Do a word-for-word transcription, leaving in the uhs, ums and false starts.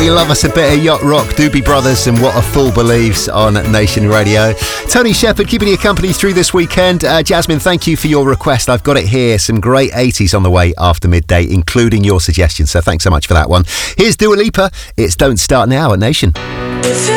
We love us a bit of yacht rock, Doobie Brothers and What a Fool Believes on Nation Radio. Tony Shepherd keeping you company through this weekend. Uh, Jasmine, thank you for your request. I've got it here. Some great eighties on the way after midday, including your suggestions. So thanks so much for that one. Here's Dua Lipa. It's Don't Start Now at Nation.